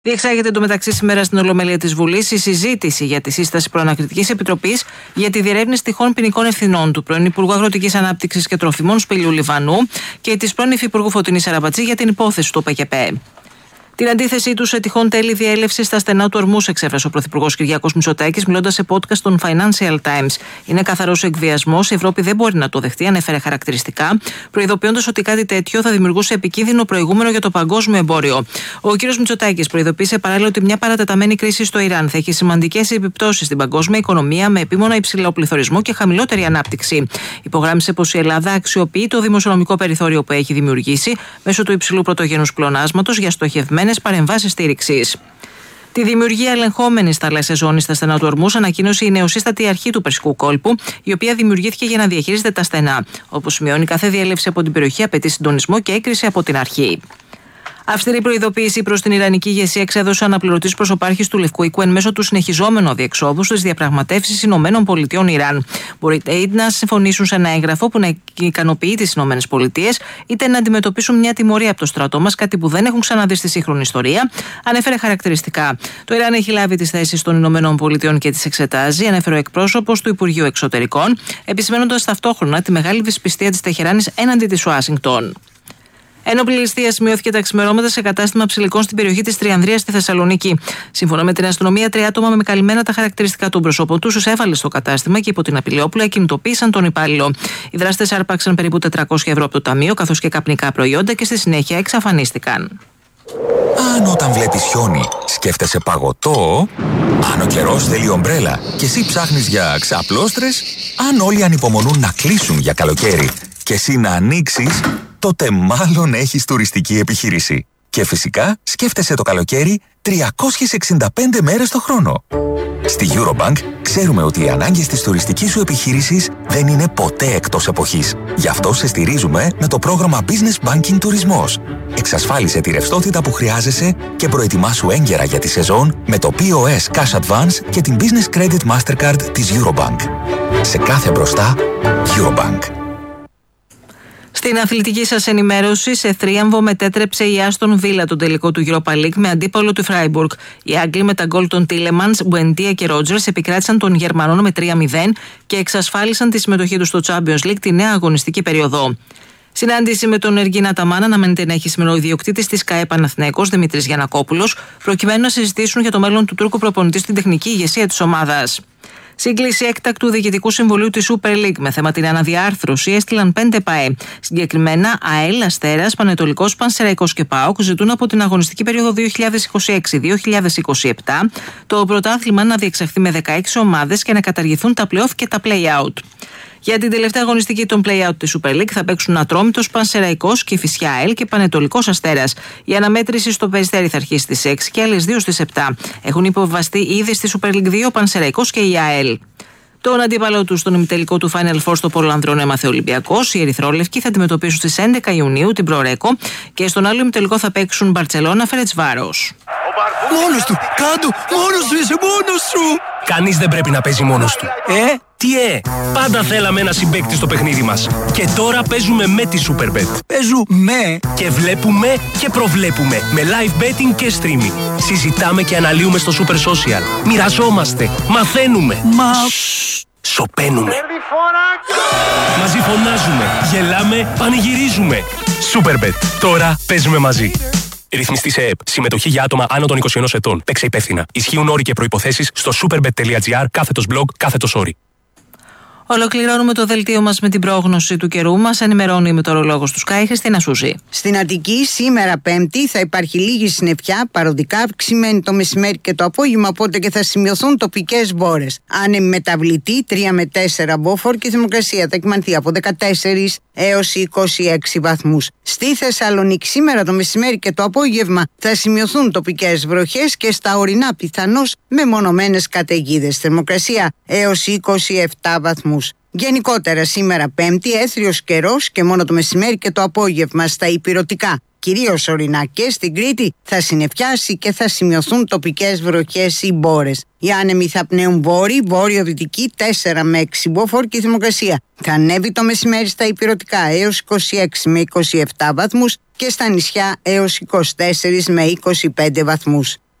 Διεξάγεται εντωμεταξύ σήμερα στην Ολομέλεια της Βουλής η συζήτηση για τη σύσταση προανακριτικής επιτροπής για τη διερεύνηση τυχόν ποινικών ευθυνών του πρώην Υπουργού Αγροτικής Ανάπτυξης και Τροφιμών Σπηλιού Λιβανού και της πρώην Υφυπουργού Φωτεινής Σαραμπατζή για την υπόθεση του ΠΚΠ. Την αντίθεσή του σε τυχόν τέλη διέλευση στα στενά του ορμούς εξέφρασε ο Πρωθυπουργός Κυριάκος Μητσοτάκης, μιλώντας σε podcast των Financial Times. Είναι καθαρός εκβιασμός, η Ευρώπη δεν μπορεί να το δεχτεί, ανέφερε χαρακτηριστικά, προειδοποιώντας ότι κάτι τέτοιο θα δημιουργούσε επικίνδυνο προηγούμενο για το παγκόσμιο εμπόριο. Ο κ. Μητσοτάκης προειδοποίησε παράλληλα ότι μια παρατεταμένη κρίση στο Ιράν θα έχει σημαντικές επιπτώσεις στην παγκόσμια οικονομία με επίμονα υψηλό πληθωρισμό και χαμηλότερη ανάπτυξη. Υπογράμμισε πως η Ελλάδα αξιοποιεί το δημοσιονομικό περιθώριο που έχει δημιουργήσει μέσω του υψηλού πρωτογενούς πλεονάσματος για στοχευμένες παρεμβάσεις στήριξης. Τη δημιουργία ελεγχόμενης θαλάσσιας ζώνης στα στενά του ορμούς ανακοίνωσε η νεοσύστατη αρχή του Περσικού κόλπου, η οποία δημιουργήθηκε για να διαχειρίζεται τα στενά. Όπως σημειώνει, κάθε διέλευση από την περιοχή απαιτεί συντονισμό και έγκριση από την αρχή. Αυστηρή προειδοποίηση προς την Ιρανική ηγεσία εξέδωσε ο αναπληρωτής προσωπάρχης του Λευκού Οίκου εν μέσω του συνεχιζόμενου αδιεξόδου στις διαπραγματεύσεις ΗΠΑ-Ιράν. Μπορεί είτε να συμφωνήσουν σε ένα έγγραφο που να ικανοποιεί τις ΗΠΑ, είτε να αντιμετωπίσουν μια τιμωρία από το στρατό μας, κάτι που δεν έχουν ξαναδεί στη σύγχρονη ιστορία, ανέφερε χαρακτηριστικά. Το Ιράν έχει λάβει τις θέσεις των ΗΠΑ και τις εξετάζει, ανέφερε ο εκπρόσωπος του Υπουργείου Εξωτερικών, επισημαίνοντας ταυτόχρονα τη μεγάλη δυσπιστία της Τεχεράνης έναντι της Ουάσιγκτον. Ένοπλη ληστεία σημειώθηκε τα ξημερώματα σε κατάστημα ψηλικών στην περιοχή της Τριανδρίας στη Θεσσαλονίκη. Σύμφωνα με την αστυνομία, 3 άτομα με καλυμμένα τα χαρακτηριστικά των προσώπων τους έβαλε στο κατάστημα και υπό την απειλή όπλα κινητοποίησαν τον υπάλληλο. Οι δράστες άρπαξαν περίπου 400 ευρώ από το ταμείο καθώς και καπνικά προϊόντα και στη συνέχεια εξαφανίστηκαν. Αν όταν βλέπεις χιόνι σκέφτεσαι παγωτό, αν ο καιρός θέλει ομπρέλα και εσύ ψάχνεις για ξαπλώστρες, αν όλοι ανυπομονούν να κλείσουν για καλοκαίρι και εσύ να ανοίξεις, τότε μάλλον έχεις τουριστική επιχείρηση. Και φυσικά σκέφτεσαι το καλοκαίρι 365 μέρες το χρόνο. Στη Eurobank ξέρουμε ότι οι ανάγκες της τουριστικής σου επιχείρησης δεν είναι ποτέ εκτός εποχής. Γι' αυτό σε στηρίζουμε με το πρόγραμμα Business Banking Τουρισμός. Εξασφάλισε τη ρευστότητα που χρειάζεσαι και προετοιμάσου έγκαιρα για τη σεζόν με το POS Cash Advance και την Business Credit Mastercard της Eurobank. Σε κάθε μπροστά, Eurobank. Στην αθλητική σας ενημέρωση, σε θρίαμβο μετέτρεψε η Άστον Βίλα τον τελικό του Europa League με αντίπαλο του Φράιμπουργκ. Οι Άγγλοι με τα γκολ των Τίλεμανς, Μπουεντία και Ρότζερς επικράτησαν των Γερμανών με 3-0 και εξασφάλισαν τη συμμετοχή τους στο Champions League τη νέα αγωνιστική περίοδο. Συνάντηση με τον Εργίνα Αταμάν αναμένεται να έχει σήμερα ο ιδιοκτήτης της ΚΑΕ Παναθηναϊκός Δημήτρης Γιαννακόπουλος, προκειμένου να συζητήσουν για το μέλλον του Τούρκου προπονητή στην τεχνική ηγεσία της ομάδας. Σύγκληση έκτακτου Διοικητικού Συμβουλίου της Super League με θέμα την αναδιάρθρωση έστειλαν 5 ΠΑΕ. Συγκεκριμένα, ΑΕΛ, Αστέρας, Πανετολικός, Πανσεραϊκός και ΠΑΟΚ ζητούν από την αγωνιστική περίοδο 2026-2027 το πρωτάθλημα να διεξαχθεί με 16 ομάδες και να καταργηθούν τα play-off και τα play-out. Για την τελευταία αγωνιστική των play-out της Super League θα παίξουν Ατρόμητος, Πανσεραϊκός, Κηφισιά ΑΕΛ και Πανετολικός Αστέρας. Η αναμέτρηση στο Περιστέρι θα αρχίσει στις 6 και άλλες 2 στις 7. Έχουν υποβαστεί ήδη στη Super League 2 ο Πανσεραϊκός και η ΑΕΛ. Τον αντίπαλο του στον ημιτελικό του Final Four στο Πόλο Ανδρών έμαθε ο Ολυμπιακός. Οι Ερυθρόλευκοι θα αντιμετωπίσουν στις 11 Ιουνίου την Προρέκο και στον άλλο ημιτελικό θα παίξουν Μπαρτσελώνα Φερετσβάρος. Μόνος του! Κάντο! Μόνος του! Είσαι μόνος σου! Κανείς δεν πρέπει να παίζει μόνος του. Τι πάντα θέλαμε ένα συμπαίκτη στο παιχνίδι μας. Και τώρα παίζουμε με τη Superbet. Παίζουμε! Και βλέπουμε και προβλέπουμε με live betting και streaming. Συζητάμε και αναλύουμε στο Super Social. Μοιραζόμαστε, μαθαίνουμε. Σωπαίνουμε. Μαζί φωνάζουμε, γελάμε, πανηγυρίζουμε. Superbet. Τώρα παίζουμε μαζί. Ρυθμιστή σε ΕΕΠ. Συμμετοχή για άτομα άνω των 21 ετών. Παίξε υπεύθυνα. Ισχύουν όροι και προϋποθέσεις στο superbet.gr/blog/όροι. Ολοκληρώνουμε το δελτίο μας με την πρόγνωση του καιρού. Μας ενημερώνει η μετεωρολόγος του Sky, Χριστίνα Σούζη. Στην Αττική, σήμερα Πέμπτη, θα υπάρχει λίγη συννεφιά, παροδικά αυξημένη το μεσημέρι και το απόγευμα, οπότε και θα σημειωθούν τοπικές μπόρες. Άνεμη μεταβλητή, 3 με 4 μποφόρ και η θερμοκρασία θα εκμανθεί από 14 έως 26 βαθμούς. Στη Θεσσαλονίκη, σήμερα το μεσημέρι και το απόγευμα θα σημειωθούν τοπικές βροχές και στα ορεινά πιθανώς μεμονωμένες καταιγίδες. Θερμοκρασία έως 27 βαθμούς. Γενικότερα σήμερα Πέμπτη έθριος καιρός και μόνο το μεσημέρι και το απόγευμα στα ηπειρωτικά, κυρίως ορεινά και στην Κρήτη, θα συννεφιάσει και θα σημειωθούν τοπικές βροχές ή μπόρες. Οι άνεμοι θα πνέουν βόρειο-δυτική 4 με 6 μποφόρ και η θερμοκρασία θα ανέβει το μεσημέρι στα ηπειρωτικά έως 26 με 27 βαθμούς και στα νησιά έως 24 με 25 βαθμούς.